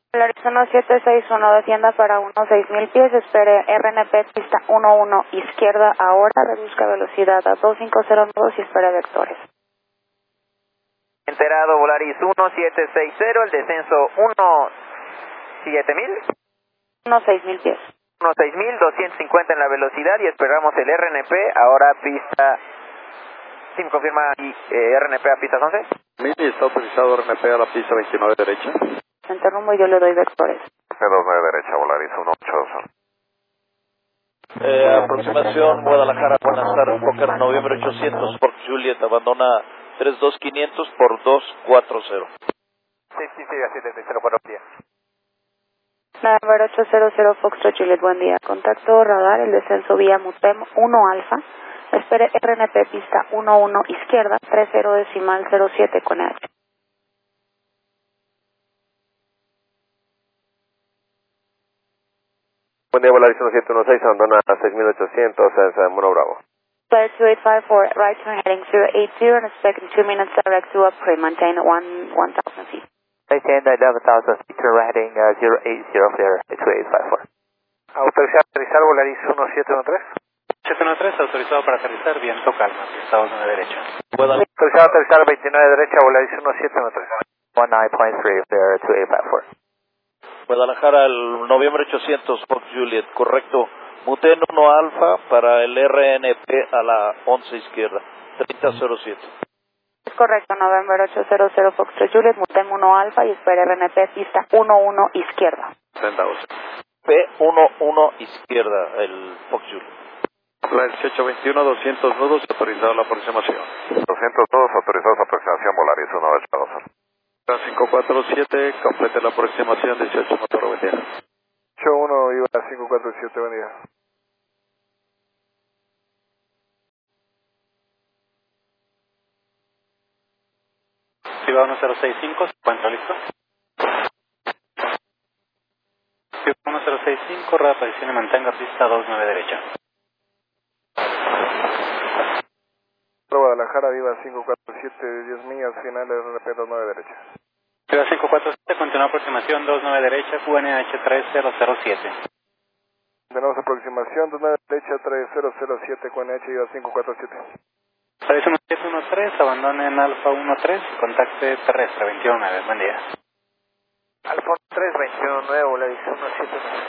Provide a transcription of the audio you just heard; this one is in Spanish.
Polaris 1761, descienda para 16,000 pies, espere RNP pista 11 izquierda ahora, reduzca velocidad a 2509 y espere vectores. Enterado Volaris 1760, el descenso 17,000. 16,000 pies. 16,000, 250 en la velocidad y esperamos el RNP, ahora pista... ¿Sí me confirma RNP a pista 11? Mini está autorizado RNP a la pista 29 derecha. Entre rumbo y yo le doy vectores. P29 derecha, Volaris 182. Aproximación Guadalajara, buenas tardes, Fokker noviembre 800, Fort Juliet, abandona 32500 por 240. 615-70, buenos días. November 800 Foxtrot Juliet, buen día. Contacto radar, el descenso vía Mutem 1 Alfa. Espere RNP pista 11 izquierda, 30.07 con H. Buen día, Volaris 1716, abandona 6800, en Mono Bravo. Flight 2854, right turn heading 080 and expecting 2 minutes direct to upgrade, maintain 1,000 feet. Maintain 11,000 feet, turn right heading 080, clear 2854. Autorizar Volaris 1713. 713, autorizado para aterrizar, viento calma, pista 29 derecha. Autorizado aterrizar 29 derecha, Volaris 1713. 19.3, clear 2854. Guadalajara, el noviembre 800, Fort Juliet, correcto. Muten 1 Alfa para el RNP a la 11 izquierda, 3007. Es correcto, November 800 Foxtrot Juliet, Mutem 1 Alfa y espere RNP pista 11 izquierda. 3012. P11 izquierda, el Fort Juliet. Volaris 1821, 200 nudos, autorizado la aproximación. 202, autorizados aproximación, Volaris 182. 547, complete la aproximación, 18 motor, buen día. 81, iba a 547, buen día. Ciudad 1065, ¿se encuentra listo? Ciudad 1065, rueda posición y mantenga pista 29 derecha. Guadalajara, viva 547, 10 millas, final RNP 29 derecha. Ciudad 547, continúa aproximación 29 derecha, QNH 3007. Tenemos aproximación 29 derecha, 3007, con H, viva 547. Volaris 1713, abandone en Alfa 13, contacte terrestre 219, buen día. Alfa 3, 21, Volaris 1713.